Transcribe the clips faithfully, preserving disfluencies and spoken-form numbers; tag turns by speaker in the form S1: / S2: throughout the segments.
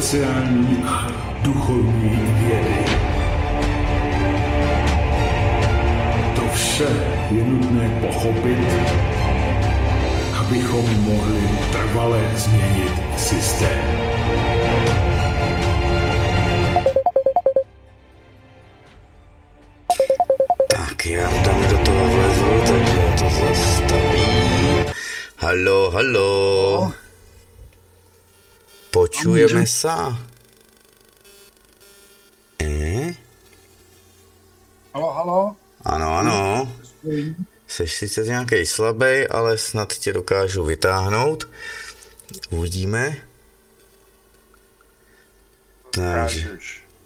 S1: sociální a duchovní vědy. To vše je nutné pochopit, abychom mohli trvale změnit systém.
S2: Tak já tam do toho vlezu, takže to zastavím. Haló, haló. Počujeme sa? Eh?
S3: Halo, halo?
S2: Ano, ano. Seš sice nějaký slabý, ale snad tě dokážu vytáhnout. Uvidíme. Takže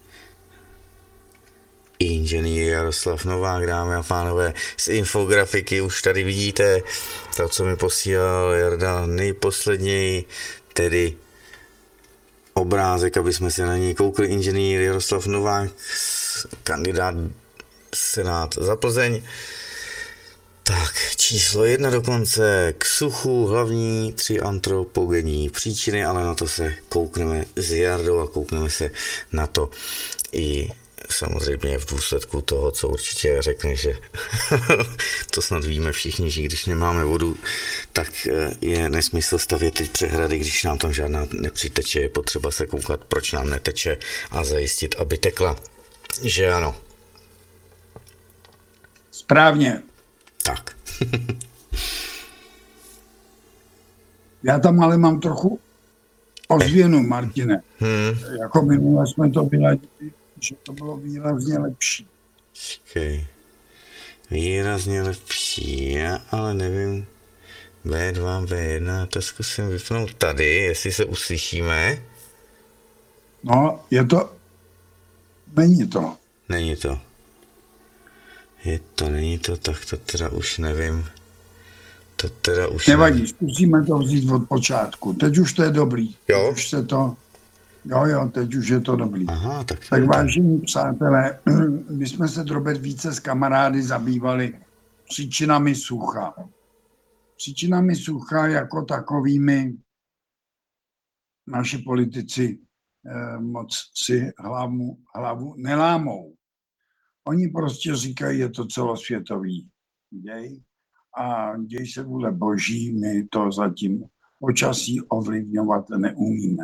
S2: inženýr Jaroslav Novák, dámy a pánové, z infografiky už tady vidíte to, co mi posílal Jarda nejposledněji, tedy obrázek, aby jsme se na něj koukli. Inženýr Jaroslav Novák, kandidát Senát za Plzeň. Tak, číslo jedna dokonce, k suchu hlavní tři antropogenní příčiny, ale na to se koukneme s Jardou a koukneme se na to i samozřejmě v důsledku toho, co určitě řekne, že to snad víme všichni, že když nemáme vodu, tak je nesmysl stavět ty přehrady, když nám tam žádná nepřiteče, je potřeba se koukat, proč nám neteče a zajistit, aby tekla. Že ano.
S3: Správně.
S2: Tak.
S3: Já tam ale mám trochu ozvěnu, Martine.
S2: Hmm.
S3: Jako minule jsme to vyladili, že to bylo výrazně lepší.
S2: Okay. Výrazně lepší, já ale nevím. bé dva, bé jedna, to zkusím vypnout tady, jestli se uslyšíme.
S3: No, je to... Není to.
S2: Není to. Je to, není to, tak to teda už nevím. To teda už
S3: Nevadí,
S2: nevím.
S3: zkusíme to vzít od počátku. Teď už to je dobrý.
S2: Jo?
S3: Teď už se to... Jo, jo, teď už je to dobrý.
S2: Aha, tak,
S3: Tak
S2: to...
S3: vážení přátelé, my jsme se drobet více s kamarády zabývali příčinami sucha. Příčinami sucha jako takovými naši politici eh, moc si hlavu, hlavu nelámou. Oni prostě říkají, je to celosvětový děj a děj se vůle boží, my to zatím počasí ovlivňovat neumíme.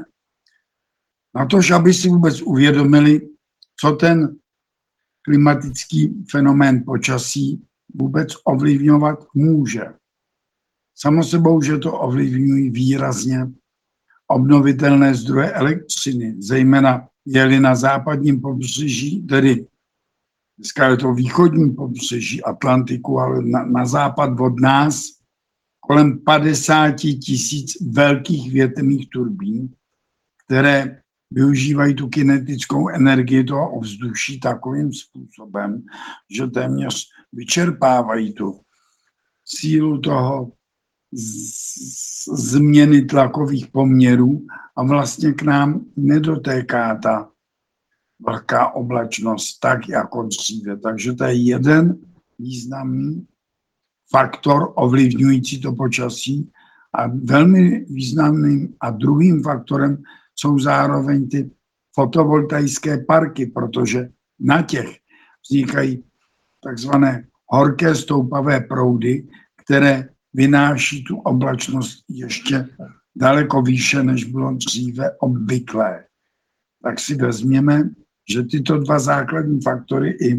S3: Na to, aby si vůbec uvědomili, co ten klimatický fenomén počasí vůbec ovlivňovat může. Samo sebou, že to ovlivňují výrazně obnovitelné zdroje elektřiny, zejména je-li na západním pobřeží, tedy dneska je to východní pobřeží Atlantiku, ale na, na západ od nás kolem padesát tisíc velkých větrných turbín, které využívají tu kinetickou energii toho ovzduší takovým způsobem, že téměř vyčerpávají tu sílu toho z- změny tlakových poměrů a vlastně k nám nedotéká ta velká oblačnost tak jako dříve. Takže to je jeden významný faktor ovlivňující to počasí a velmi významným a druhým faktorem jsou zároveň ty fotovoltaické parky, protože na těch vznikají takzvané horké stoupavé proudy, které vynáší tu oblačnost ještě daleko výše, než bylo dříve obvyklé. Tak si vezměme, že tyto dva základní faktory i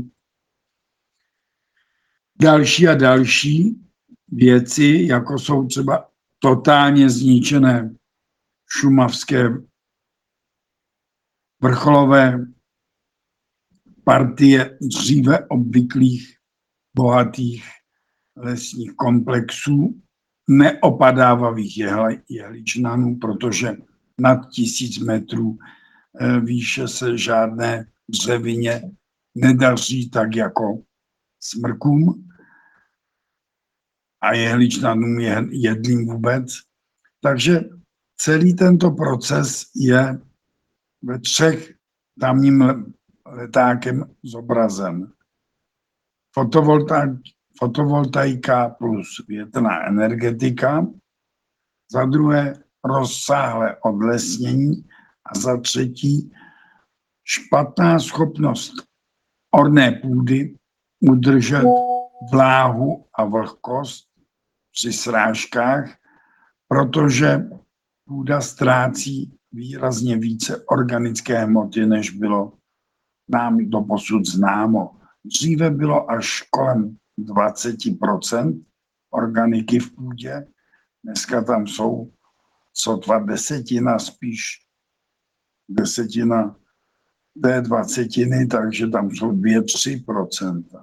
S3: další a další věci, jako jsou třeba totálně zničené šumavské vrcholové partie dříve obvyklých bohatých lesních komplexů, neopadávavých jehličnanů, protože nad tisíc metrů výše se žádné dřevině nedaří tak jako smrkům a jehličnanům jedlým vůbec. Takže celý tento proces je ve třech tamním letákem zobrazen. Fotovoltaika, fotovoltaika plus větrná energetika, za druhé rozsáhlé odlesnění A za třetí, špatná schopnost orné půdy udržet vláhu a vlhkost při srážkách, protože půda ztrácí výrazně více organické hmoty, než bylo nám doposud známo. Dříve bylo až kolem dvacet procent organiky v půdě, dneska tam jsou sotva desetina, spíš desetina té dvacetiny, takže tam jsou dvě tři procenta.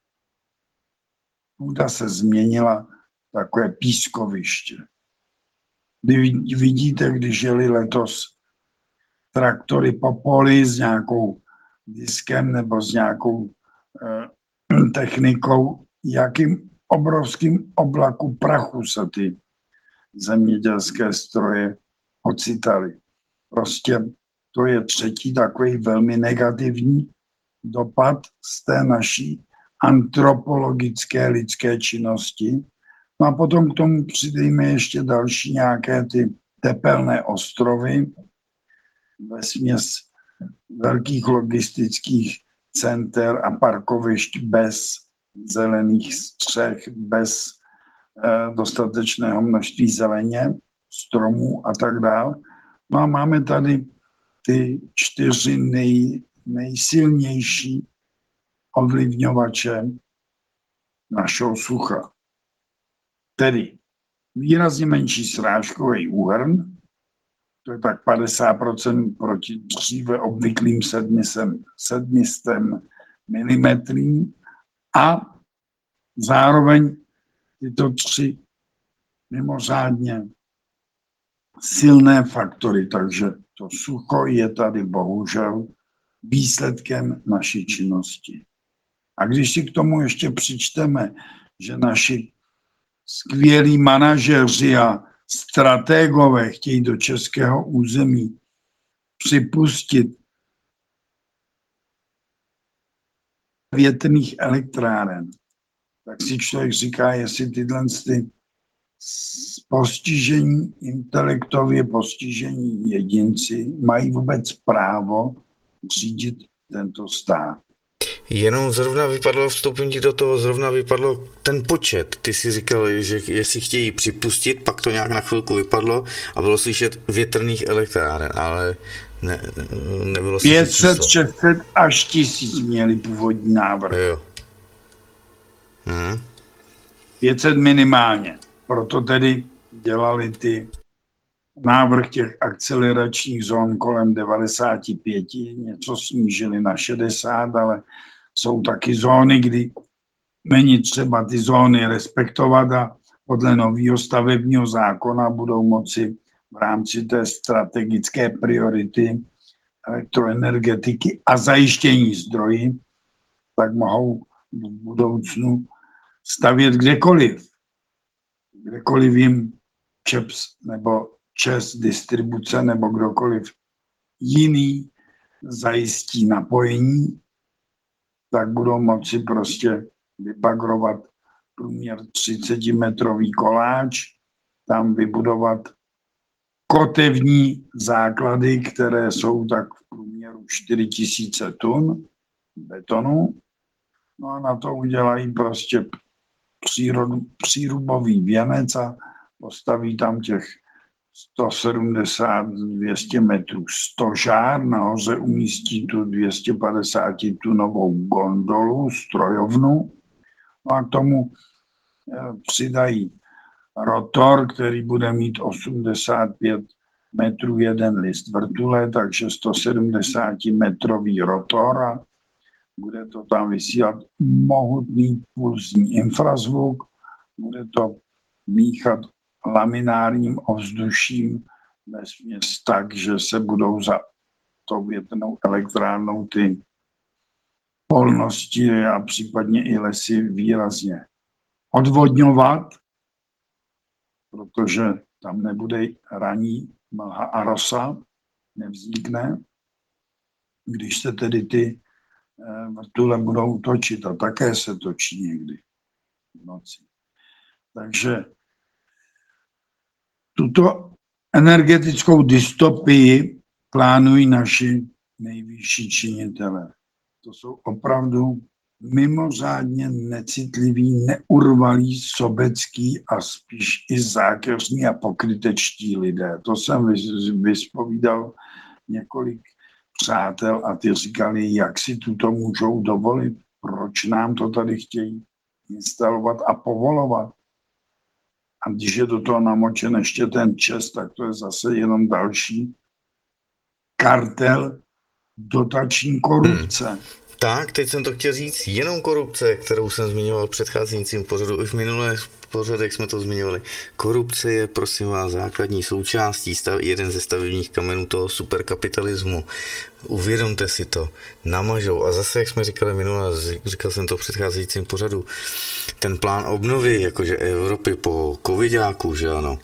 S3: Půda se změnila takové pískoviště. Vy vidíte, když jeli letos traktory po poli s nějakou diskem nebo s nějakou eh, technikou, jakým obrovským oblaku prachu se ty zemědělské stroje ocitaly. Prostě to je třetí takový velmi negativní dopad z té naší antropologické lidské činnosti. No a potom k tomu přidejme ještě další nějaké ty tepelné ostrovy, vesměs velkých logistických center a parkovišť bez zelených střech, bez eh, dostatečného množství zeleně, stromů a tak dále. No a máme tady ty čtyři nej, nejsilnější ovlivňovače našeho sucha. Tedy výrazně menší srážkový úhrn, to je tak padesát procent proti dříve obvyklým sedmistem milimetrům a zároveň tyto tři mimořádně silné faktory, takže to sucho je tady bohužel výsledkem naší činnosti. A když si k tomu ještě přičteme, že naši skvělí manažeři a strategové chtějí do českého území připustit větrných elektráren, tak si člověk říká, jestli tyhle ty postižení, intelektově postižení jedinci mají vůbec právo řídit tento stát.
S2: Jenom zrovna vypadlo, vstoupím ti do toho, zrovna vypadlo ten počet. Ty si říkal, že jestli chtějí připustit, pak to nějak na chvilku vypadlo a bylo slyšet větrných elektráren, ale ne, nebylo slyšet
S3: pět set, šest set až tisíc měli původní návrh.
S2: Jo. Hmm.
S3: pět set minimálně. Proto tedy dělali ty návrh těch akceleračních zón kolem devadesát pět, něco snížili na šedesát, ale jsou taky zóny, kdy není třeba ty zóny respektovat a podle nového stavebního zákona budou moci v rámci té strategické priority elektroenergetiky a zajištění zdrojí, tak mohou v budoucnu stavět kdekoliv. Kdekoliv jim ČEPS nebo ČES distribuce nebo kdokoliv jiný zajistí napojení, tak budou moci prostě vybagrovat průměr třicetimetrový koláč, tam vybudovat kotevní základy, které jsou tak v průměru čtyři tisíce tun betonu. No a na to udělají prostě přírodu, přírubový věnec a postaví tam těch sto sedmdesát až dvě stě metrů stožár, nahoře umístí tu dvě stě padesát tunovou gondolu, strojovnu, no a k tomu přidají rotor, který bude mít osmdesát pět metrů jeden list vrtule, takže sto sedmdesát metrový rotor a bude to tam vysílat mohutný pulzní infrazvuk, bude to míchat laminárním ovzduším vesměs tak, že se budou za tou větrnou elektrárnou ty polnosti a případně i lesy výrazně odvodňovat, protože tam nebude raní mlha a rosa, nevznikne, když se tedy ty vrtule budou točit a také se točí někdy v noci. Takže tuto energetickou dystopii plánují naši nejvyšší činitelé. To jsou opravdu mimořádně necitliví, neurvalí, sobecký a spíš i zákeřní a pokrytečtí lidé. To jsem vyspovídal několik přátel a ty říkali, jak si tuto můžou dovolit, proč nám to tady chtějí instalovat a povolovat. A když je do toho namočen ještě ten ČEZ, tak to je zase jenom další kartel dotační korupce. Hmm.
S2: Tak, teď jsem to chtěl říct, jenom korupce, kterou jsem zmiňoval v předcházejícím pořadu, i v minulé pořadech jsme to zmiňovali. Korupce je, prosím vás, základní součástí, stav, jeden ze stavebních kamenů toho superkapitalismu. Uvědomte si to, namažou. A zase, jak jsme říkali minule, říkal jsem to v předcházejícím pořadu, ten plán obnovy, jakože Evropy po covidáku, že ano,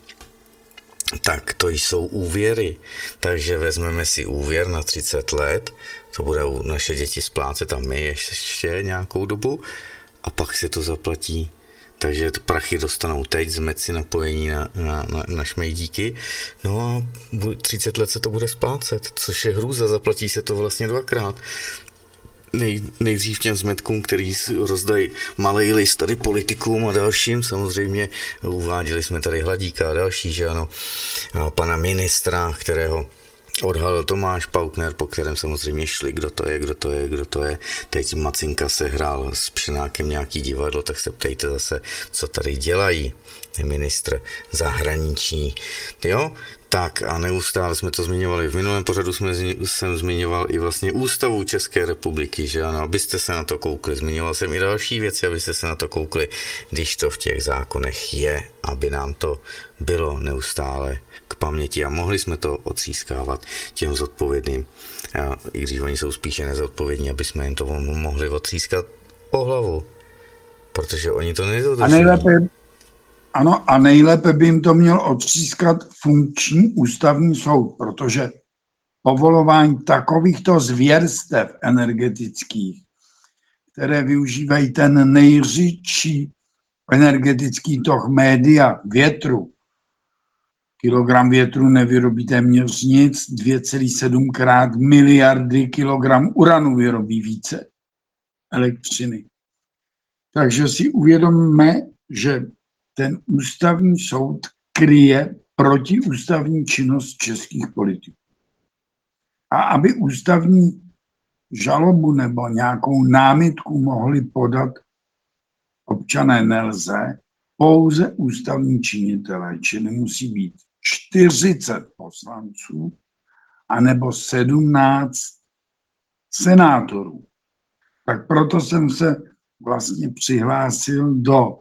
S2: tak to jsou úvěry. Takže vezmeme si úvěr na třicet let, to budou naše děti splácet a my ještě nějakou dobu a pak se to zaplatí. Takže prachy dostanou teď, zmet si napojení na, na, na, na šmejdíky, no a třicet let se to bude splácet, což je hrůza, zaplatí se to vlastně dvakrát. Nej, nejdřív těm zmetkům, který rozdají malej list tady politikům a dalším, samozřejmě uváděli jsme tady Hladíka a další, že ano, a pana ministra, kterého odhalil Tomáš Pautner, po kterém samozřejmě šli, kdo to je, kdo to je, kdo to je. Teď Macinka se hrál s Pšenákem nějaký divadlo, tak se ptejte zase, co tady dělají ministr zahraničí. Jo? Tak a neustále jsme to zmiňovali. V minulém pořadu jsme, jsem zmiňoval i vlastně ústavu České republiky, že ano, abyste se na to koukli. Zmiňoval jsem i další věci, abyste se na to koukli, když to v těch zákonech je, aby nám to bylo neustále k paměti a mohli jsme to odtřískávat těm zodpovědným, a i když oni jsou spíše nezodpovědní, aby jsme jim to mohli odtřískat po hlavu, protože oni to nedodržují.
S3: A nejlépe, ano, a nejlépe by jim to měl odtřískat funkční ústavní soud, protože povolování takovýchto zvěrstev energetických, které využívají ten nejřidší energetický tok média, větru. Kilogram větru nevyrobí téměř nic, dvě celé sedm krát miliardy kilogram uranu vyrobí více elektřiny. Takže si uvědomme, že ten ústavní soud kryje protiústavní činnost českých politiků. A aby ústavní žalobu nebo nějakou námitku mohli podat občané, nelze, pouze ústavní činitelé, čili musí být čtyřicet poslanců anebo sedmnáct senátorů. Tak proto jsem se vlastně přihlásil do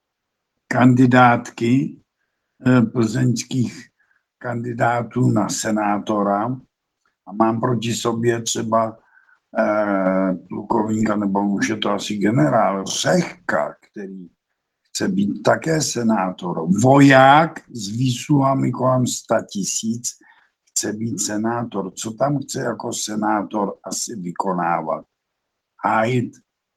S3: kandidátky plzeňských kandidátů na senátora a mám proti sobě třeba eh, plukovníka, nebo už je to asi generál Řehka, který chce být také senátor. Voják s výsluhami kolem sto tisíc chce být senátor. Co tam chce jako senátor asi vykonávat? Hájit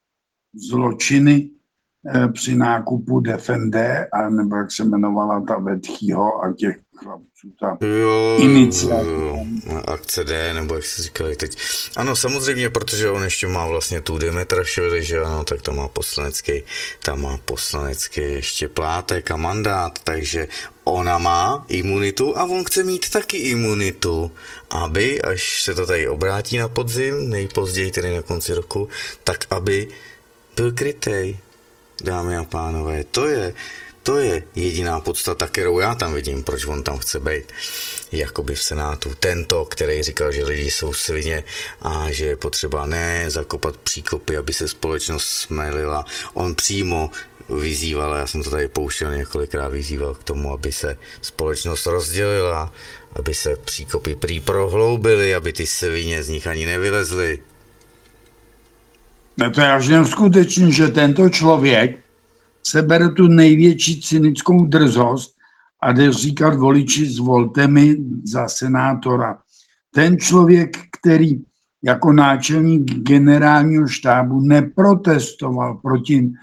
S3: zločiny eh, při nákupu Defende, a nebo jak se jmenovala ta Vetchýho a těch chlapců, ta iniciativa.
S2: Akce D, nebo jak se říkali teď. Ano, samozřejmě, protože on ještě má vlastně tu Demetrašvili, že ano, tak to má poslanecký, tam má poslanecký ještě plátek a mandát, takže ona má imunitu a on chce mít taky imunitu, aby, až se to tady obrátí na podzim, nejpozději tedy na konci roku, tak aby byl krytej, dámy a pánové. To je, to je jediná podstata, kterou já tam vidím, proč on tam chce být, jakoby v Senátu. Tento, který říkal, že lidi jsou svině a že je potřeba ne zakopat příkopy, aby se společnost smelila. On přímo vyzýval, já jsem to tady pouštěl několikrát, vyzýval k tomu, aby se společnost rozdělila, aby se příkopy prý prohloubily, aby ty svině z nich ani nevylezly.
S3: No to je až neskutečný, že tento člověk sebere tu největší cynickou drzost a jde říkat voliči, zvolte mi za senátora. Ten člověk, který jako náčelník generálního štábu neprotestoval proti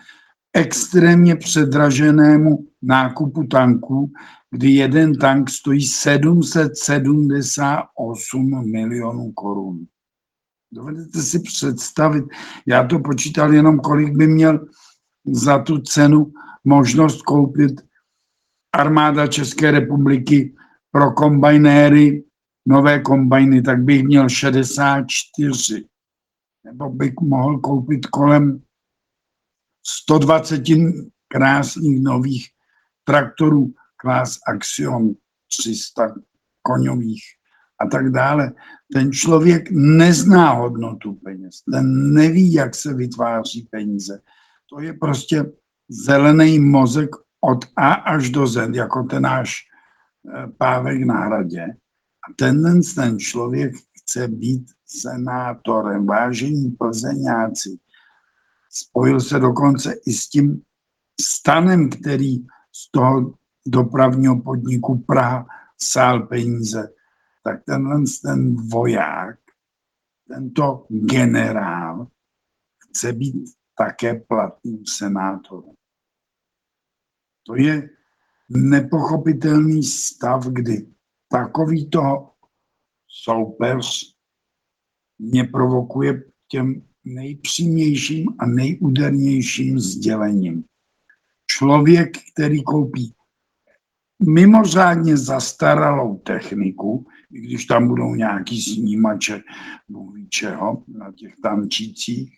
S3: extrémně předraženému nákupu tanků, kdy jeden tank stojí sedm set sedmdesát osm milionů korun. Dovedete si představit, já to počítal jenom, kolik by měl za tu cenu možnost koupit armáda České republiky pro kombajnéry, nové kombajny, tak bych měl šedesát čtyři. Nebo bych mohl koupit kolem sto dvacet krásných nových traktorů Claas Axion tři sta koňových a tak dále. Ten člověk nezná hodnotu peněz, ten neví, jak se vytváří peníze. To je prostě zelený mozek od A až do Z, jako ten náš Pávek na Hradě. A ten, ten člověk chce být senátorem. Vážení plzeňáci, spojil se dokonce i s tím stanem, který z toho dopravního podniku Praha sál peníze. Tak tenhle ten voják, tento generál chce být také platným senátorem. To je nepochopitelný stav, kdy takovýto soupeř mě provokuje těm nejpřímějším a nejúdernějším sdělením. Člověk, který koupí mimořádně zastaralou techniku, i když tam budou nějaký snímače, Bůh ví čeho, na těch tančících,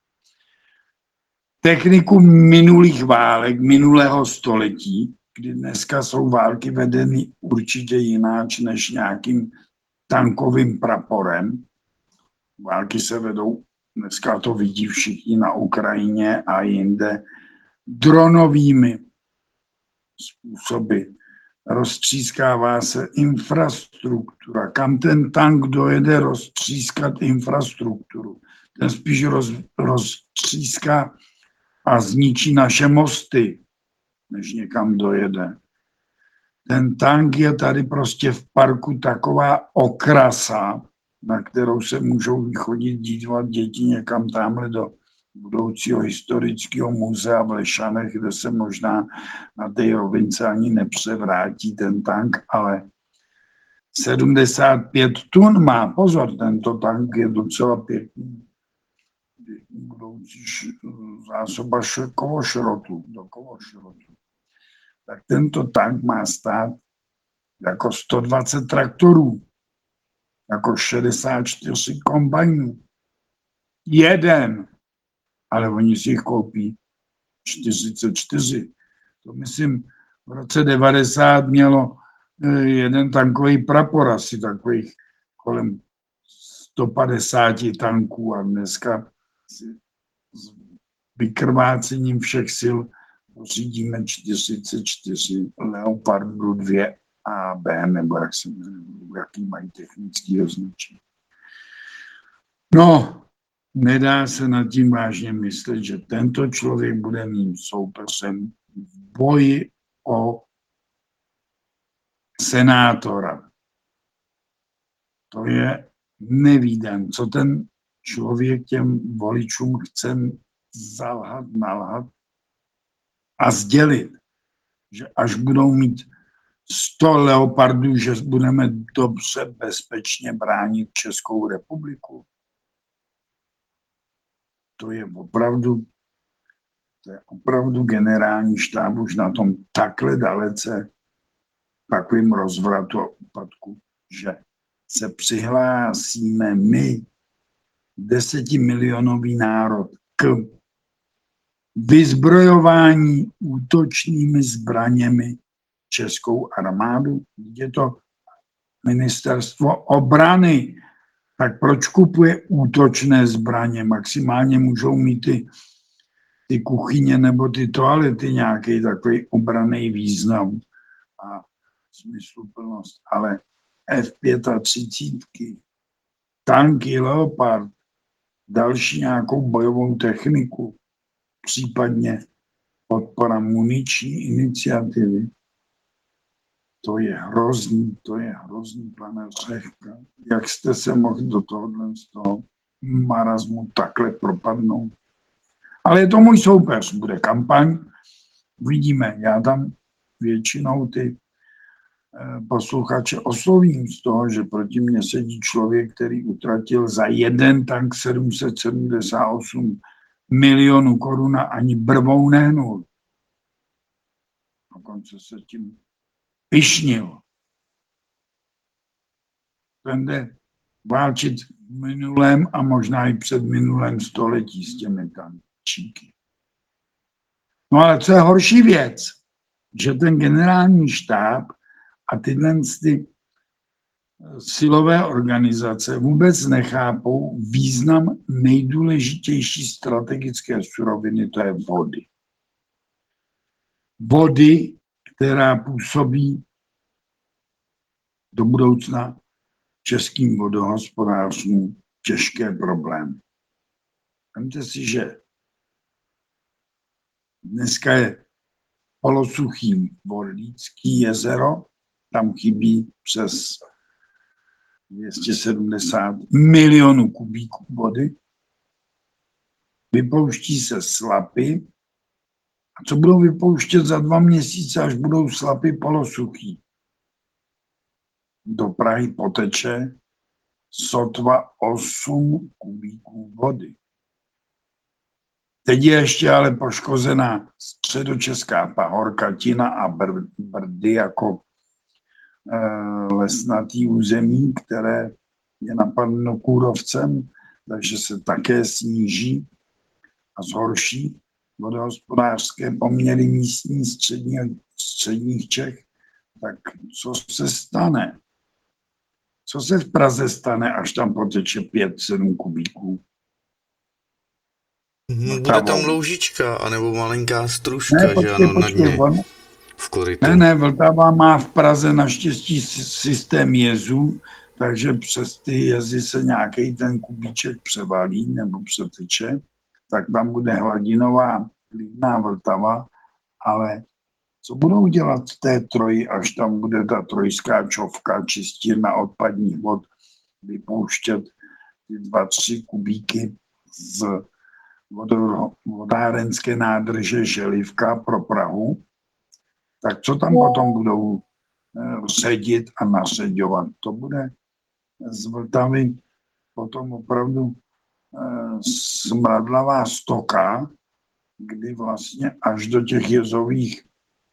S3: techniku minulých válek, minulého století, kdy dneska jsou války vedeny určitě jináč než nějakým tankovým praporem. Války se vedou, dneska to vidí všichni na Ukrajině a jinde, dronovými způsoby. Roztřískává se infrastruktura. Kam ten tank dojede roztřískat infrastrukturu? Ten spíš roz, roztříská a zničí naše mosty, než někam dojede. Ten tank je tady prostě v parku taková okrasa, na kterou se můžou chodit dívat děti někam tamhle do budoucího historického muzea v Lešanech, kde se možná na té rovince ani nepřevrátí ten tank, ale sedmdesát pět tun má. Pozor, tento tank je docela pěkný. Budoucí zásoba kovošrotu, do kovošrotu. Tak tento tank má stát jako sto dvacet traktorů, jako šedesát čtyři kombajnů. Jeden, ale oni si jich koupí čtyřicet čtyři. To myslím, v roce devadesát mělo jeden tankový prapor, asi takových kolem sto padesát tanků a dneska s vykrvácením všech sil pořídíme čtyřicet čtyři Leopardu dva A B, nebo jak se jmenuje, jaký mají technický označení. No, nedá se nad tím vážně myslet, že tento člověk bude mým soupeřem v boji o senátora. To je nevídan, co ten člověk těm voličům chce zalhat, nalhat a sdělit, že až budou mít sto leopardů, že budeme dobře bezpečně bránit Českou republiku. To je opravdu, to je opravdu generální štáb už na tom takhle dalece takovým rozvratu a úpadku, že se přihlásíme my, desetimilionový národ, k vyzbrojování útočnými zbraněmi českou armádu. Je to ministerstvo obrany, tak proč kupuje útočné zbraně? Maximálně můžou mít ty, ty kuchyně nebo ty toalety nějaký takový obranný význam a smysluplnost. Ale F třicet pět, tanky Leopard, další nějakou bojovou techniku, případně podpora muniční iniciativy, to je hrozný, to je hrozný, pane Řehka. Jak jste se mohli do tohohle z toho marazmu takhle propadnout? Ale je to můj soupeř, bude kampaň, uvidíme. Já tam většinou ty posluchače oslovím z toho, že proti mně sedí člověk, který utratil za jeden tank sedm set sedmdesát osm milionů korun a ani brvou nehnul. Dokonce se tím pyšnil. Ten jde válčit v minulém a možná i před minulém století s těmi tančíky. No ale co je horší věc, že ten generální štáb a tyhle ty silové organizace vůbec nechápou význam nejdůležitější strategické suroviny, to je vody. Vody, která působí do budoucna českým vodohospodářům těžké problémy. Vemte si, že dneska je polosuchý Vorlícký jezero, tam chybí přes dvě stě sedmdesát milionů kubíků vody. Vypouští se slapy. A co budou vypouštět za dva měsíce, až budou slapy polosuchý? Do Prahy poteče sotva osm kubíků vody. Teď je ještě ale poškozená středočeská pahorkatina a Brdy jako lesnatý území, které je napadeno kůrovcem, takže se také sníží a zhorší vodohospodářské poměry místní střední, středních Čech. Tak co se stane? Co se v Praze stane, až tam poteče pět sedm kubíků?
S2: Hmm, bude tam loužička, anebo malinká stružka,
S3: ne,
S2: že
S3: počkej,
S2: ano, na
S3: počkej,
S2: dně,
S3: on,
S2: v korytu.
S3: Ne, ne, Vltava má v Praze naštěstí systém jezů, takže přes ty jezy se nějaký ten kubíček převalí nebo přeteče, tak tam bude hladinová klidná Vltava, ale co budou dělat v té troji, až tam bude ta trojská čovka, čistírna odpadních vod, vypouštět ty dva, tři kubíky z vodárenské nádrže Želivka pro Prahu, tak co tam potom budou ředit a naředovat? To bude z Vltavy potom opravdu smradlavá stoka, kdy vlastně až do těch jezových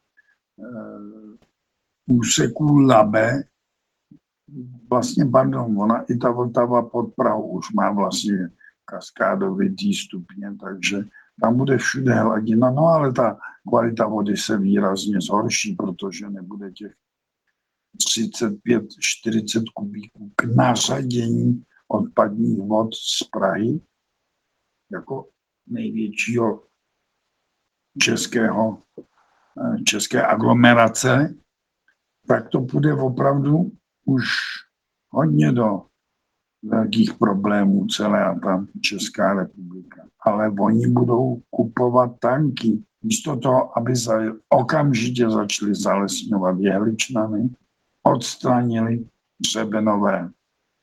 S3: úseků Labe, vlastně, pardon, ona i ta Vltava pod Prahou už má vlastně kaskádovitý stupně, takže tam bude všude hladina, no ale ta kvalita vody se výrazně zhorší, protože nebude těch třicet pět čtyřicet kubíků k nařadění odpadních vod z Prahy jako největšího českého, české aglomerace, tak to půjde opravdu už hodně do velkých problémů celá ta Česká republika. Ale oni budou kupovat tanky. Místo toho, aby za, okamžitě začali zalesňovat jehličnany, odstranili třebenové e,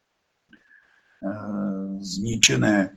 S3: zničené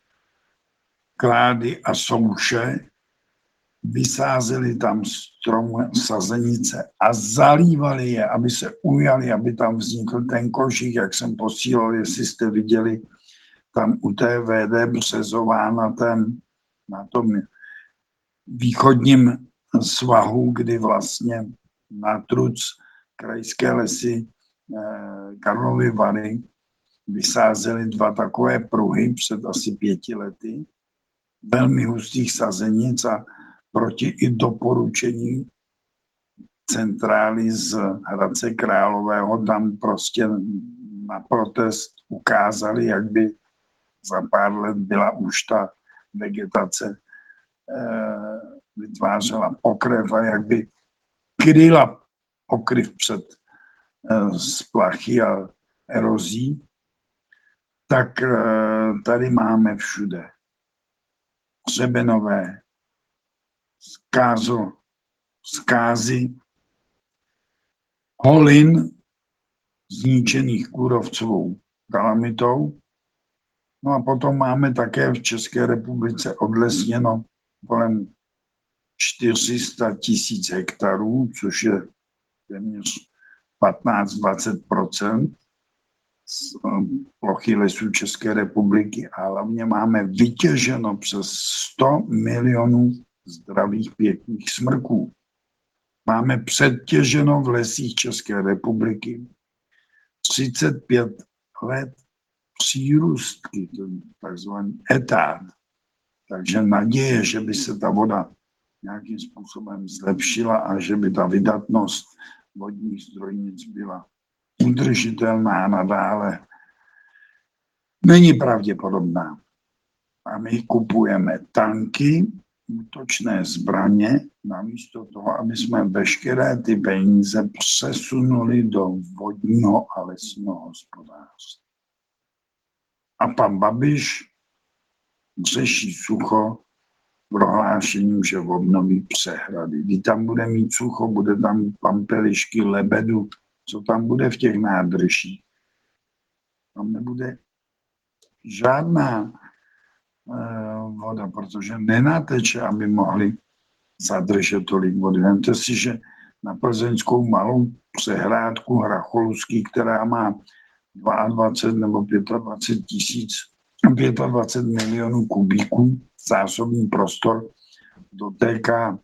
S3: klády a souše, vysázeli tam strom sazenice a zalívali je, aby se ujali, aby tam vznikl ten košík, jak jsem posílal, jestli jste viděli tam u té vé dé Březová na, ten, na tom východním svahu, kdy vlastně na truc krajské lesy eh, Karlovy Vary vysázeli dva takové pruhy před asi pěti lety, velmi hustých sazenic a proti i doporučení centrály z Hradce Králového tam prostě na protest ukázali, jak by za pár let byla už ta vegetace eh, vytvářela pokryv a jak by kryla pokryv před eh, splachy a erozí, tak eh, tady máme všude třebenové zkázo, zkázy, holin zničených kůrovcovou kalamitou No a potom máme také v České republice odlesněno kolem čtyři sta tisíc hektarů, což je téměř patnáct až dvacet procent z plochy lesů České republiky a hlavně máme vytěženo přes sto milionů zdravých pěkných smrků. Máme předtěženo v lesích České republiky třicet pět let přírůstky, takzvaný etát. Takže naděje, že by se ta voda nějakým způsobem zlepšila a že by ta vydatnost vodních zdrojnic byla udržitelná nadále, není pravděpodobná. A my kupujeme tanky, útočné zbraně, namísto toho, aby jsme veškeré ty peníze přesunuli do vodního a lesního hospodářství. A pan Babiš řeší sucho prohlášením, že obnoví přehrady. Kdy tam bude mít sucho, bude tam pampelišky, lebedu, co tam bude v těch nádržích. Tam nebude žádná uh, voda, protože nenateče, aby mohli zadržet tolik vody. Vemte si, že na plzeňskou malou přehrádku Hracholský, která má dvacet dva nebo dvacet pět tisíc, dvacet pět milionů kubíků zásobní prostor, dotéká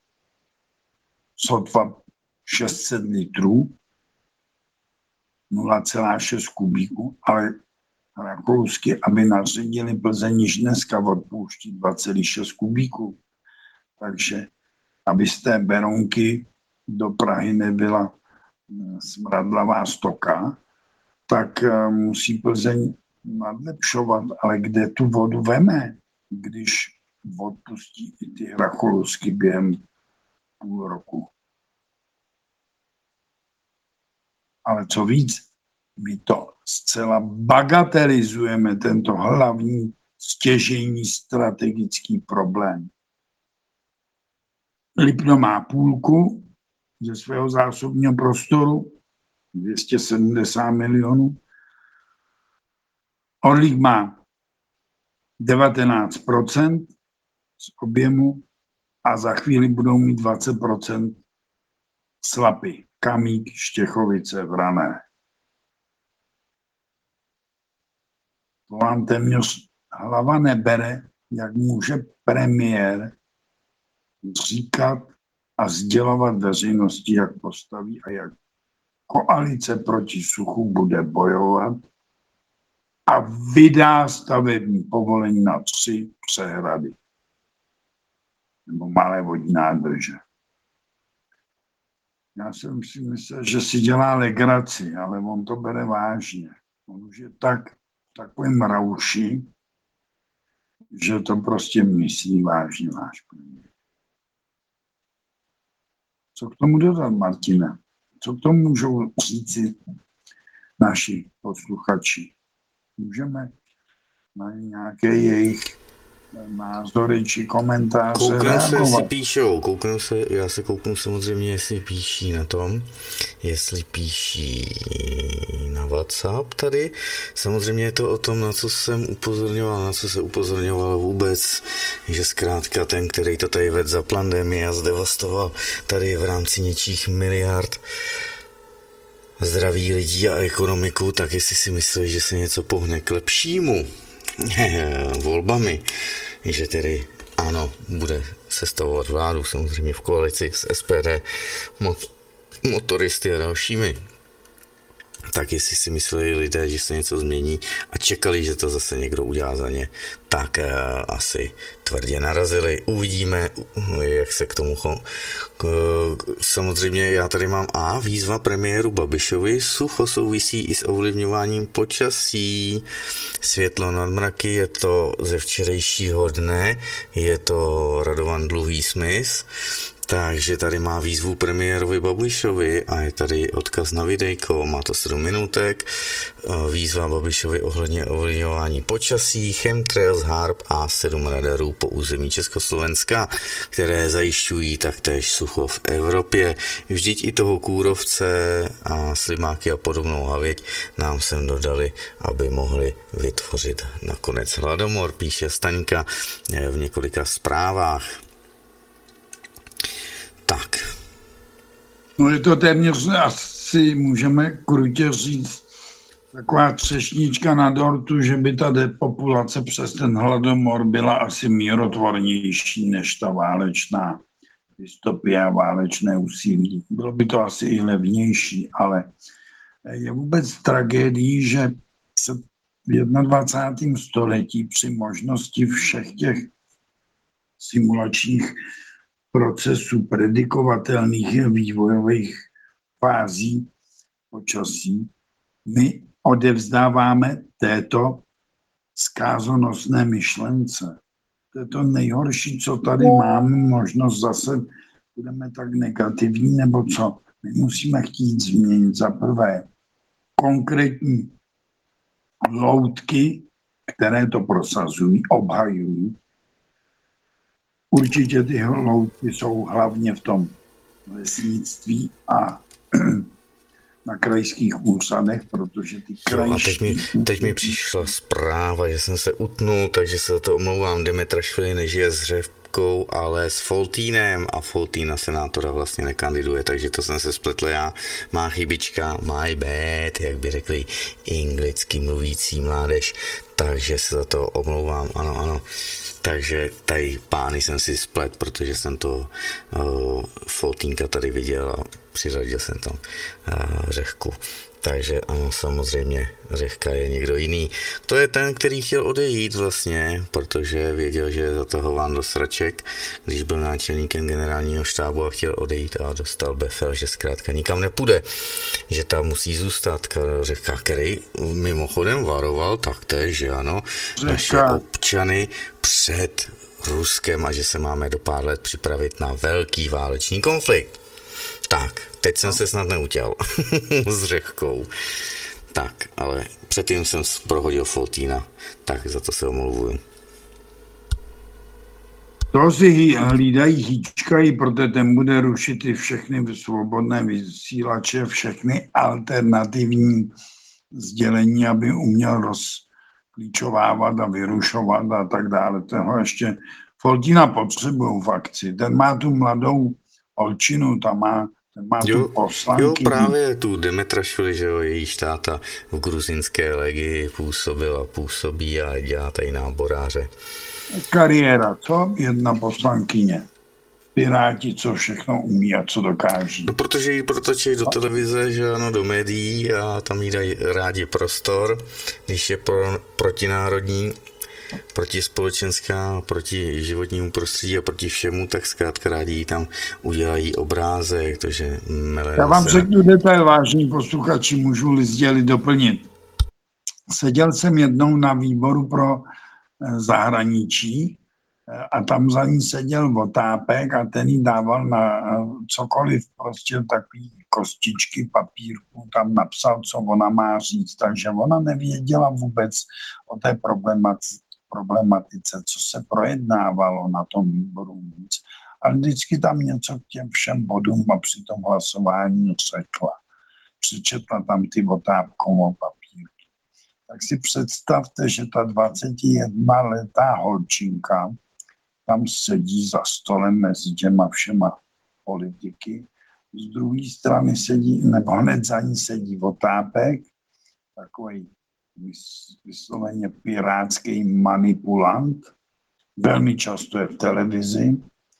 S3: sotva šest set litrů, nula celá šest kubíků, ale Rakousky, aby nařídili Plzeň již dneska odpouští dva celá šest kubíků. Takže aby z té Berounky do Prahy nebyla smradlavá stoka, tak musí Plzeň nadlepšovat, ale kde tu vodu veme, když odpustí i ty Rakousky během půl roku. Ale co víc, my to zcela bagatelizujeme, tento hlavní stěžejní strategický problém. Lipno má půlku ze svého zásobního prostoru, dvě stě sedmdesát milionů. Orlík má devatenáct procent z objemu a za chvíli budou mít dvacet procent Slapy, Kamík, Štěchovice, Vrané. To vám téměř hlava nebere, jak může premiér říkat a sdělovat veřejnosti, jak postaví a jak koalice proti suchu bude bojovat a vydá stavební povolení na tři přehrady nebo malé vodní nádrže. Já jsem si myslel, že si dělá legraci, ale on to bere vážně. On už je tak takovým rauši, že to prostě myslí vážně váš premiér. Co k tomu dodat, Martina? Co k tomu můžou říci naši posluchači? Můžeme na nějaké jejich názory či komentáře
S2: kouknu
S3: reagovat?
S2: se, jestli píšou, kouknu se, já se kouknu samozřejmě, jestli píší na tom, jestli píší na WhatsApp tady. Samozřejmě je to o tom, na co jsem upozorňoval, na co se upozorňoval vůbec, že zkrátka ten, který to tady vedl za pandemii a zdevastoval tady v rámci něčích miliard zdraví lidí a ekonomiku, tak jestli si myslí, že se něco pohne k lepšímu volbami, že tedy ano, bude sestavovat vládu, samozřejmě v koalici s S P D, motoristy a dalšími. Tak jestli si mysleli lidé, že se něco změní a čekali, že to zase někdo udělá za ně, tak uh, asi tvrdě narazili. Uvidíme, jak se k tomu cho... Samozřejmě já tady mám A, výzva premiéru Babišovi, sucho souvisí i s ovlivňováním počasí, světlo nad mraky, je to ze včerejšího dne, je to Radovan Dluhý Smys, Takže tady má výzvu premiérovi Babišovi a je tady odkaz na videjko, má to sedm minutek. Výzva Babišovi ohledně ovlivňování počasí, chemtrails, harp a sedm radarů po území Československa, které zajišťují taktéž sucho v Evropě. Vždyť i toho kůrovce a slimáky a podobnou havěť nám sem dodali, aby mohli vytvořit nakonec hladomor, píše Staňka v několika zprávách. Tak.
S3: No je to téměř asi, můžeme krutě říct, taková třešnička na dortu, že by ta depopulace přes ten hladomor byla asi mírotvornější než ta válečná dystopie a válečné úsilí. Bylo by to asi i levnější, ale je vůbec tragédií, že se v dvacátém prvním století při možnosti všech těch simulačních procesů predikovatelných vývojových fází počasí, my odevzdáváme této zkázonosné myšlence. To je to nejhorší, co tady máme, možnost zase budeme tak negativní, nebo co. My musíme chtít změnit za prvé konkrétní loutky, které to prosazují, obhajují. Určitě ty hloubky jsou hlavně v tom lesnictví a na krajských úřadech, protože ty krajští...
S2: A teď mi, teď mi přišla zpráva, že jsem se utnul, takže se za to omlouvám. Dimitrašvili nežije s Řehkou, ale s Foltínem a Foltín na senátora vlastně nekandiduje, takže to jsem se spletl já. Má chybička, my bad, jak by řekli anglicky mluvící mládež, takže se za to omlouvám, ano, ano. Takže tady pány jsem si splet, protože jsem to uh, Foltínka tady viděl a přiřadil jsem tam uh, Řehku. Takže ano, samozřejmě Řehka je někdo jiný. To je ten, který chtěl odejít vlastně, protože věděl, že je zatahován do sraček, když byl náčelníkem generálního štábu a chtěl odejít a dostal befel, že zkrátka nikam nepůjde, že tam musí zůstat. Řehka, který mimochodem varoval taktéž, že ano, naše občany před Ruskem a že se máme do pár let připravit na velký válečný konflikt. Tak, teď jsem se snad neutěl s Řehkou. Tak, ale předtím jsem prohodil Foltína, tak za to se omluvuju.
S3: To si hlídají, hýčkají, protože ten bude rušit i všechny svobodné vysílače, všechny alternativní sdělení, aby uměl rozklíčovávat a vyrušovat a tak dále. Toho ještě Foltína potřebují v akci. Ten má tu mladou holčinu, tam má, ten má
S2: jo,
S3: tu poslanky.
S2: Jo, právě tu Dimitrašvili, že jo, její táta v gruzinské legii působil a působí a dělá tady náboráře.
S3: Kariéra, co? Jedna poslankyně. Piráti, co všechno umí a co dokáží.
S2: No, protože ji protočí do televize, že ano, do médií a tam jí dají rádi prostor, když je pro, protinárodní, protispolečenská, proti životnímu prostředí a proti všemu, tak zkrátka rádi tam udělají obrázek, takže mele.
S3: Já vám řeknu detail, vážní posluchači, můžu-li sdělit doplnit. Seděl jsem jednou na výboru pro zahraničí a tam za ní seděl Votápek a ten jí dával na cokoliv, prostě takový kostičky papírku, tam napsal, co ona má říct, takže ona nevěděla vůbec o té problematice, problematice co se projednávalo na tom výboru nic. A vždycky tam něco k těm všem bodům a při tom hlasování řekla. Přečetla tam ty Votápkovo papírky. Tak si představte, že ta dvacetijednoletá holčinka tam sedí za stolem mezi těma všema politiky. Z druhé strany sedí, nebo hned za ní sedí Votápek, takový vysloveně pirátský manipulant, velmi často je v televizi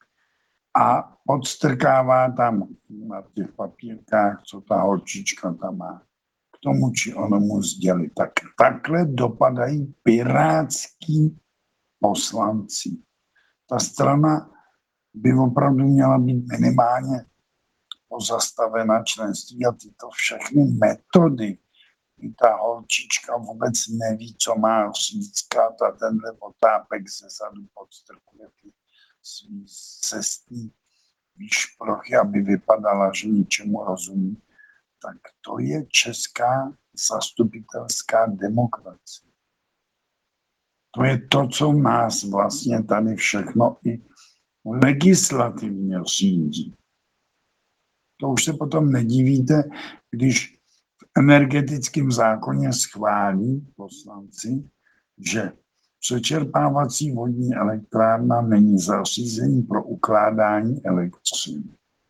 S3: a podstrkává tam na těch papírkách, co ta holčička tam má, k tomu či onomu sdělit. Tak, takhle dopadají pirátský poslanci. Ta strana by opravdu měla být minimálně pozastavena členství a tyto všechny metody, kdy ta holčička vůbec neví, co má říct, a tenhle Votápek ze zadu podstrkuje ty svý cestní výš plochy, aby vypadala, že ničemu rozumí, tak to je česká zastupitelská demokracie. To je to, co nás vlastně tady všechno i legislativně řídí. To už se potom nedivíte, když v energetickém zákoně schválí poslanci, že přečerpávací vodní elektrárna není zařízení pro ukládání elektřiny.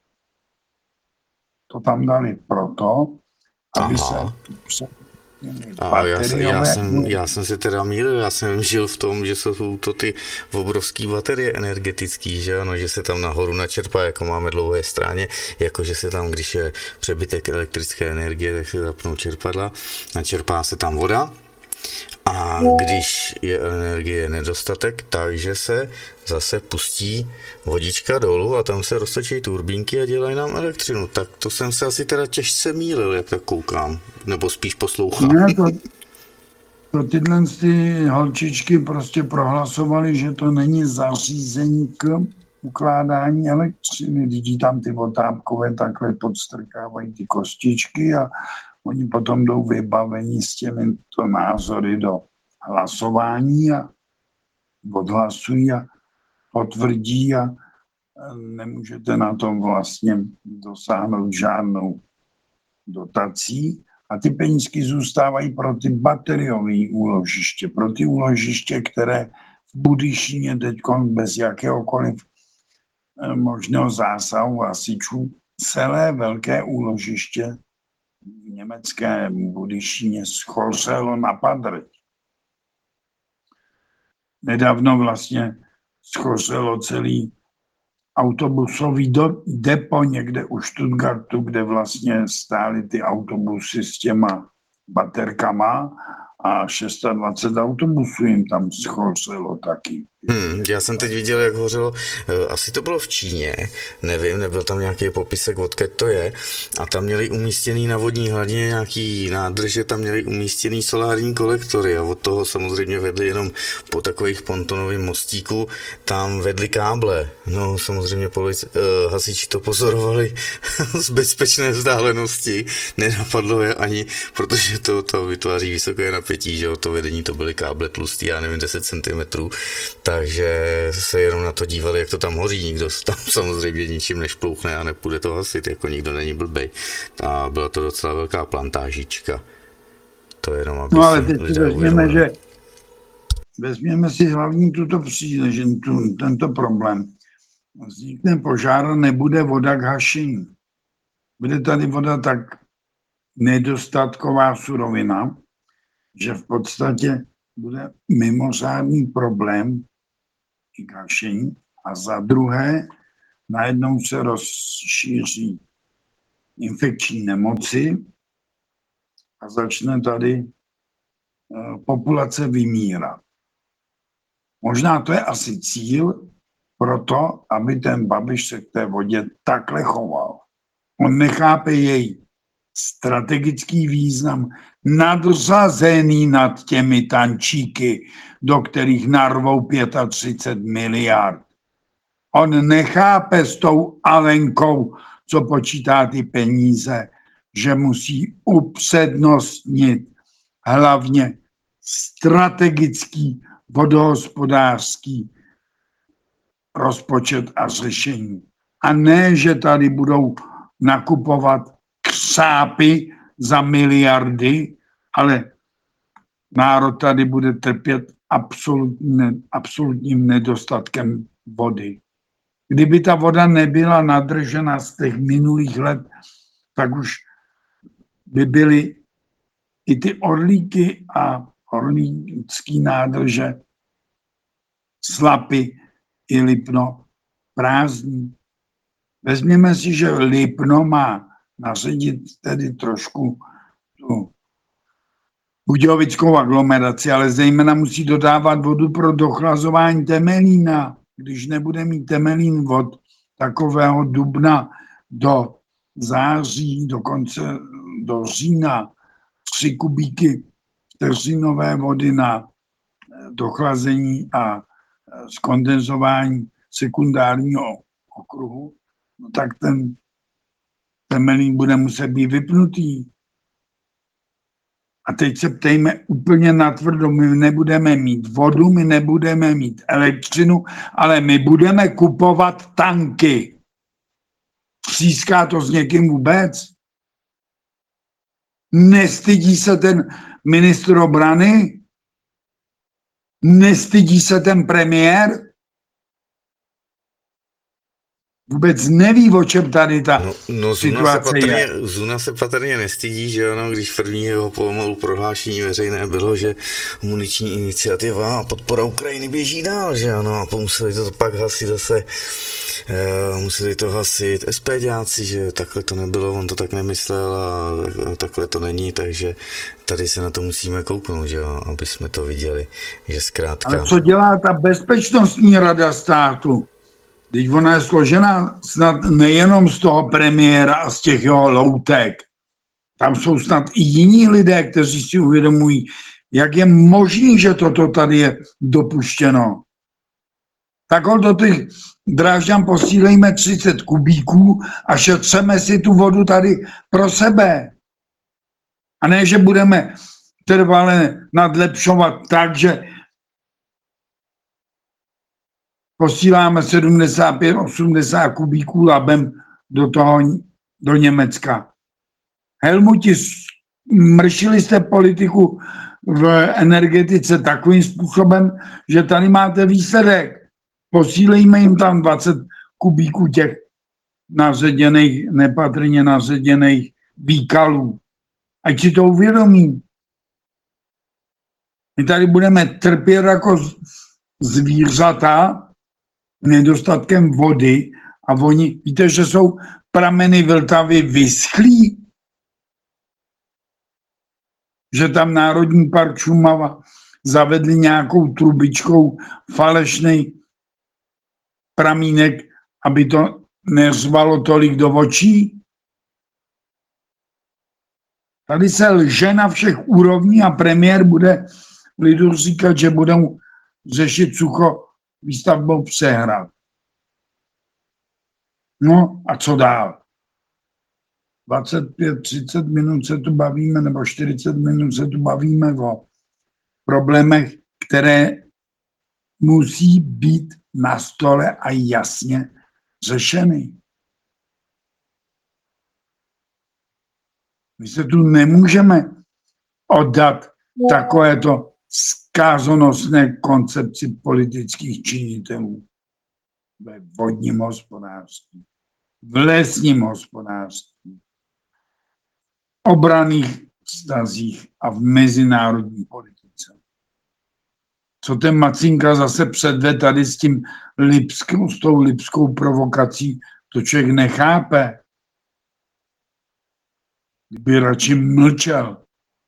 S3: To tam dali proto, aby
S2: Aha.
S3: se
S2: A já, jsem- já, jsem, já jsem se teda mýlil, já jsem žil v tom, že jsou to ty obrovské baterie energetické, že ano, že se tam nahoru načerpá, jako máme dlouhé stráně, jako že se tam, když je přebytek elektrické energie, tak se zapnou čerpadla, načerpá se tam voda a když je energie nedostatek, takže se zase pustí vodička dolů a tam se roztočí turbínky a dělají nám elektřinu. Tak to jsem se asi teda těžce mýlil, jak tak koukám, nebo spíš poslouchám.
S3: Ne, to, to tyhle ty holčičky prostě prohlasovali, že to není zařízení k ukládání elektřiny. Lidí tam ty otápkové takhle podstrkávají ty kostičky a oni potom jdou vybavení s těmito názory do hlasování a odhlasují a potvrdí a nemůžete na tom vlastně dosáhnout žádnou dotací. A ty penízky zůstávají pro ty bateriové úložiště, pro ty úložiště, které v Budyšíně teď bez jakéhokoliv možného zásahu hasičů celé velké úložiště v německém Budyšíně schořelo na padrť. Nedávno vlastně schořelo celý autobusový depo někde u Stuttgartu, kde vlastně stály ty autobusy s těma baterkama a dvacet šest autobusů jim tam schořelo taky.
S2: Hmm, já jsem teď viděl, jak hořelo, asi to bylo v Číně, nevím, nebyl tam nějaký popisek, odkud to je, a tam měli umístěný na vodní hladině nějaký nádrže, tam měli umístěný solární kolektory a od toho samozřejmě vedli jenom po takových pontonovým mostíku, tam vedli káble, no samozřejmě polic, uh, hasiči to pozorovali z bezpečné vzdálenosti, nenapadlo je ani, protože to, to vytváří vysoké napětí, že jo, to vedení, to byly káble tlustý, já nevím, deset centimetrů, takže se jenom na to dívali, jak to tam hoří, nikdo tam samozřejmě ničím nešplouchne a nepůjde to hasit, jako nikdo není blbej. A byla to docela velká plantážička. To jenom, aby
S3: no ale
S2: si
S3: teď si
S2: lidé
S3: vezměme,
S2: uvědomili.
S3: že vezměme si hlavní tuto příležitost, tu, tento problém. Vznikne požár a nebude voda k hašení. Bude tady voda tak nedostatková surovina, že v podstatě bude mimořádný problém i k hašení. A za druhé, najednou se rozšíří infekční nemoci a začne tady populace vymírat. Možná to je asi cíl pro to, aby ten Babiš se k té vodě takhle choval. On nechápe její strategický význam, nadřazený nad těmi tančíky, do kterých narvou třicet pět miliard. On nechápe s tou Alenkou, co počítá ty peníze, že musí upřednostnit hlavně strategický vodohospodářský rozpočet a řešení. A ne, že tady budou nakupovat křápy za miliardy, ale národ tady bude trpět absolutně, absolutním nedostatkem vody. Kdyby ta voda nebyla nadržena z těch minulých let, tak už by byly i ty orlíky a orlícký nádrže, Slapy i Lipno prázdní. Vezměme si, že Lipno má naředit tedy trošku tu budějovickou aglomeraci, ale zejména musí dodávat vodu pro dochlazování Temelína. Když nebude mít Temelín od takového dubna do září, dokonce do října, tři kubíky vteřinové vody na dochlazení a skondenzování sekundárního okruhu, no tak ten Temelín bude muset být vypnutý. A teď se ptejme úplně natvrdo, my nebudeme mít vodu, my nebudeme mít elektřinu, ale my budeme kupovat tanky. Tříská to s někým vůbec? Nestydí se ten ministr obrany? Nestydí se ten premiér? Vůbec neví, o čem tady ta
S2: no, no,
S3: situace
S2: Zuna se, patrně,
S3: je.
S2: Zuna se patrně nestydí, že ano, když první jeho pomalu prohlášení veřejné bylo, že muniční iniciativa a podpora Ukrajiny běží dál, že ano, a museli to pak hasit zase, uh, museli to hasit SPďáci, že takhle to nebylo, on to tak nemyslel a takhle to není, takže tady se na to musíme kouknout, že jo, aby jsme to viděli, že zkrátka...
S3: Ale co dělá ta bezpečnostní rada státu? Teď ona je složena snad nejenom z toho premiéra a z těch jeho loutek. Tam jsou snad i jiní lidé, kteří si uvědomují, jak je možné, že toto tady je dopuštěno. Tak ho do těch Drážďan posílejme třicet kubíků a šetřeme si tu vodu tady pro sebe. A ne, že budeme trvale nadlepšovat tak, že posíláme sedmdesát pět osmdesát kubíků labem do toho, do Německa. Helmuti, mršili jste politiku v energetice takovým způsobem, že tady máte výsledek. Posílejme jim tam dvacet kubíků těch naředěných, nepatrně naředěných výkalů. Ať si to uvědomí. My tady budeme trpět jako zvířata nedostatkem vody a oni, víte, že jsou prameny Vltavy vyschlí? Že tam Národní park Šumava zavedli nějakou trubičkou falešný pramínek, aby to neřvalo tolik do očí? Tady se lže na všech úrovních a premiér bude lidu říkat, že budou řešit sucho výstavbou přehrad. No a co dál? dvacet pět třicet minut se tu bavíme, nebo čtyřicet minut se tu bavíme o problémech, které musí být na stole a jasně řešeny. My se tu nemůžeme oddat takovéto zkázonosné koncepci politických činitelů ve vodním hospodářství, v lesním hospodářství, obranných vztazích a v mezinárodní politice. Co ten Macinka zase předve tady s tím lipskou, s tou lipskou provokací, to člověk nechápe. Kdyby radši mlčel.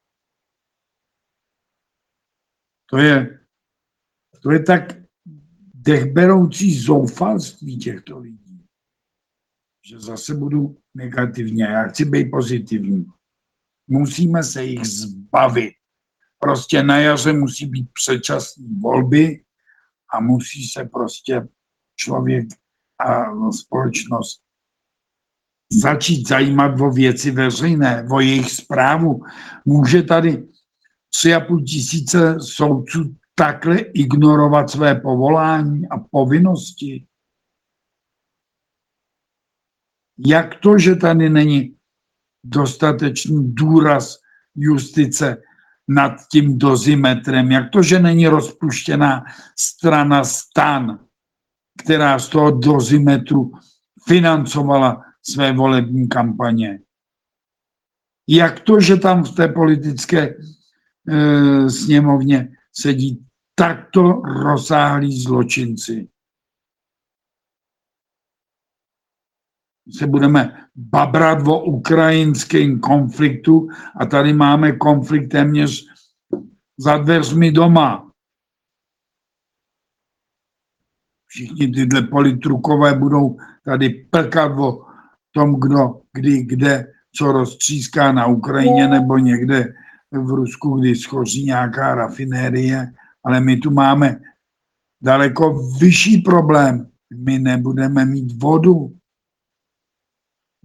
S3: To je, to je tak dechberoucí zoufalství těchto lidí, že zase budu negativně. Já chci být pozitivní. Musíme se jich zbavit. Prostě na jaře musí být předčasné volby a musí se prostě člověk a společnost začít zajímat o věci veřejné, o jejich správu. Může tady tři a půl tisíce soudců takhle ignorovat své povolání a povinnosti? Jak to, že tady není dostatečný důraz justice nad tím dozimetrem? Jak to, že není rozpuštěná strana STAN, která z toho dozimetru financovala své volební kampaně? Jak to, že tam v té politické e, sněmovně sedí takto rozsáhlí zločinci? Se budeme babrat o ukrajinském konfliktu a tady máme konflikt téměř za dveřmi doma. Všichni tyhle politrukové budou tady plkat o tom, kdo, kdy, kde, co roztříská na Ukrajině nebo někde v Rusku, kdy schoří nějaká rafinérie, ale my tu máme daleko vyšší problém. My nebudeme mít vodu.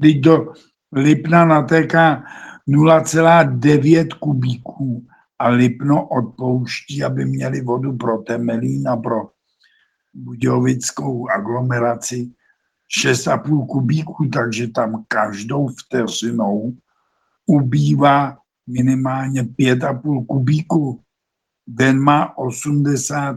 S3: Teď do Lipna natéká nula celá devět kubíků a Lipno odpouští, aby měli vodu pro Temelín a pro budějovickou aglomeraci šest a půl kubíků, takže tam každou vteřinou ubývá minimálně pět a půl kubíku. Den má osmdesát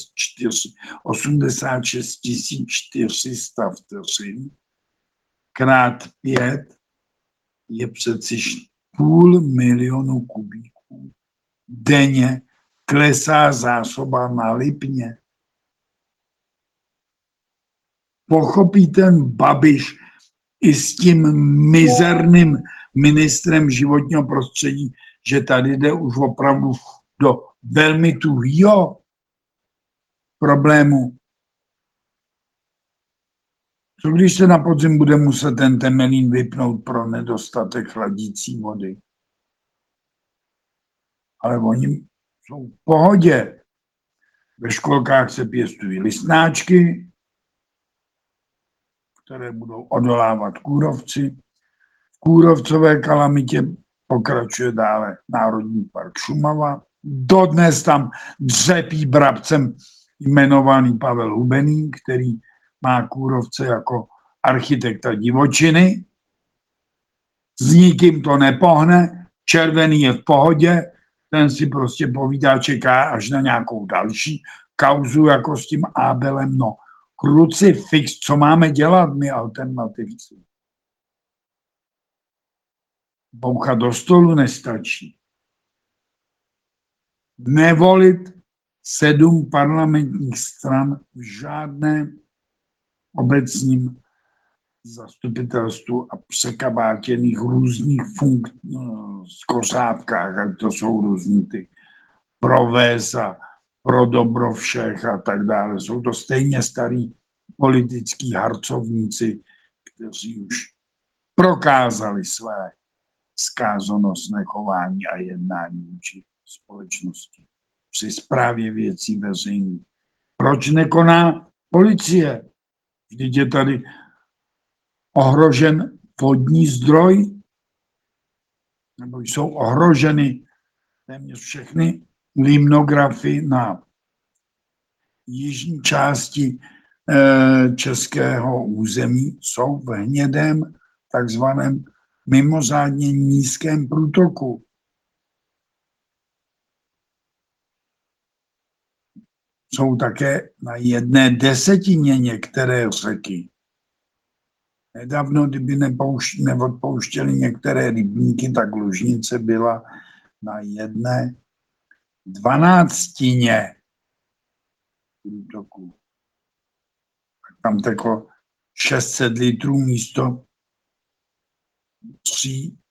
S3: šest tisíc čtyři sta vteřin, krát pět je přeci půl milionu kubíků. Denně klesá zásoba na Lipně. Pochopí ten Babiš i s tím mizerným ministrem životního prostředí, že tady jde už opravdu do velmi tuhýho problému. Co když se na podzim bude muset ten Temelín vypnout pro nedostatek chladící vody? Ale oni jsou v pohodě. Ve školkách se pěstují listnáčky, které budou odolávat kůrovci. V kůrovcové kalamitě pokračuje dále Národní park Šumava. Dodnes tam dřepí brabcem jmenovaný Pavel Hubený, který má kůrovce jako architekta divočiny. S nikým to nepohne, červený je v pohodě, ten si prostě povídá, čeká až na nějakou další kauzu, jako s tím Abelem. No, krucifix, co máme dělat my alternativci? Bouchat do stolu nestačí. Nevolit sedm parlamentních stran v žádném obecním zastupitelstvu a překabátěných různých funkcí z kořápkách, ať to jsou různý ty provést a pro dobro všech a tak dále. Jsou to stejně starí politický harcovníci, kteří už prokázali své zkázonosné chování a jednání vůči společnosti při správě věcí veřejných. Proč nekoná policie? Vždyť je tady ohrožen vodní zdroj, nebo jsou ohroženy téměř všechny limnografy na jižní části e, českého území, jsou v hnědém takzvaném mimořádně nízkém průtoku. Jsou také na jedné desetině některé řeky. Nedávno, kdyby nepouš- neodpouštěli některé rybníky, tak Lužnice byla na jedné dvanáctině průtoku. Tam teklo šest set litrů místo tří